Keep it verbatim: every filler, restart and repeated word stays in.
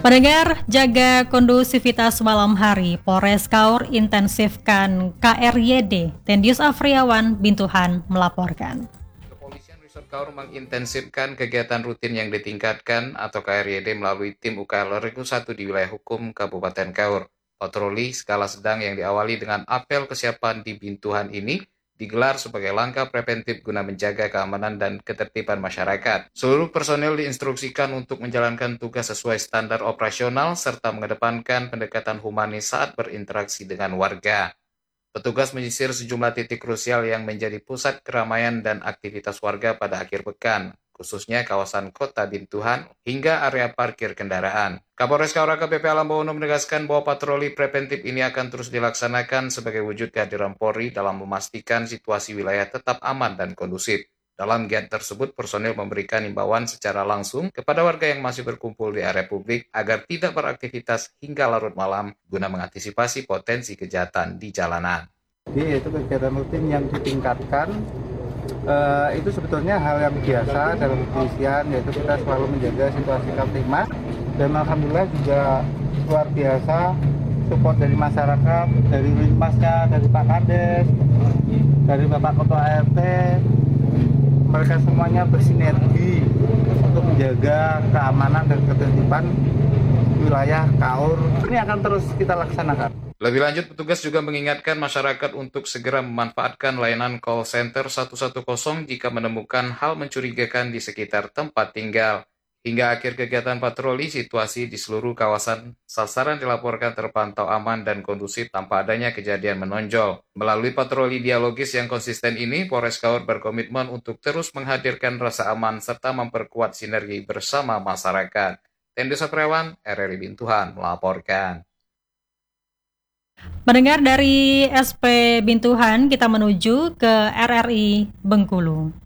Pendengar, jaga kondusivitas malam hari. Polres Kaur intensifkan K R Y D. Tendius Afriawan Bintuhan melaporkan. Kepolisian Resort Kaur mengintensifkan kegiatan rutin yang ditingkatkan atau K R Y D melalui tim U K L Regu satu di wilayah hukum Kabupaten Kaur. Patroli skala sedang yang diawali dengan apel kesiapan di Bintuhan ini digelar sebagai langkah preventif guna menjaga keamanan dan ketertiban masyarakat. Seluruh personel diinstruksikan untuk menjalankan tugas sesuai standar operasional serta mengedepankan pendekatan humanis saat berinteraksi dengan warga. Petugas menyisir sejumlah titik krusial yang menjadi pusat keramaian dan aktivitas warga pada akhir pekan, khususnya kawasan Kota Bintuhan hingga area parkir kendaraan. Kapolres Kaur A K B P Alam Bowono menegaskan bahwa patroli preventif ini akan terus dilaksanakan sebagai wujud kehadiran Polri dalam memastikan situasi wilayah tetap aman dan kondusif. Dalam giat tersebut, personel memberikan imbauan secara langsung kepada warga yang masih berkumpul di area publik agar tidak beraktivitas hingga larut malam guna mengantisipasi potensi kejahatan di jalanan. Jadi itu kegiatan rutin yang ditingkatkan, eh, itu sebetulnya hal yang biasa dalam kepolisian, yaitu kita selalu menjaga situasi kamtipmas, dan alhamdulillah juga luar biasa support dari masyarakat, dari Linmasnya, dari Pak Kades, dari Bapak Ketua R T. Mereka semuanya bersinergi untuk menjaga keamanan dan ketertiban wilayah Kaur. Ini akan terus kita laksanakan. Lebih lanjut, petugas juga mengingatkan masyarakat untuk segera memanfaatkan layanan call center seratus sepuluh jika menemukan hal mencurigakan di sekitar tempat tinggal. Hingga akhir kegiatan patroli, situasi di seluruh kawasan sasaran dilaporkan terpantau aman dan kondusif tanpa adanya kejadian menonjol. Melalui patroli dialogis yang konsisten ini, Polres Kaur berkomitmen untuk terus menghadirkan rasa aman serta memperkuat sinergi bersama masyarakat. Tendius Afriawan, R R I Bintuhan melaporkan. Pendengar, dari S P Bintuhan kita menuju ke R R I Bengkulu.